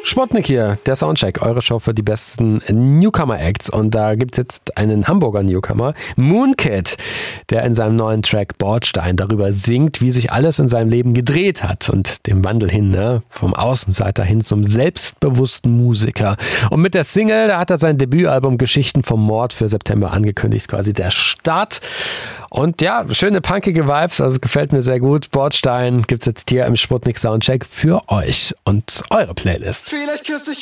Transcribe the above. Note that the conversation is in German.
Sputnik hier, der Soundcheck, eure Show für die besten Newcomer-Acts. Und da gibt's jetzt einen Hamburger Newcomer, Moonkid, der in seinem neuen Track Bordstein darüber singt, wie sich alles in seinem Leben gedreht hat und dem Wandel hin, vom Außenseiter hin zum selbstbewussten Musiker. Und mit der Single, da hat er sein Debütalbum Geschichten vom Mord für September angekündigt, quasi der Start. Und ja, schöne punkige Vibes, also gefällt mir sehr gut. Bordstein gibt's jetzt hier im Sputnik Soundcheck für euch und eure Playlist. Vielleicht küsse ich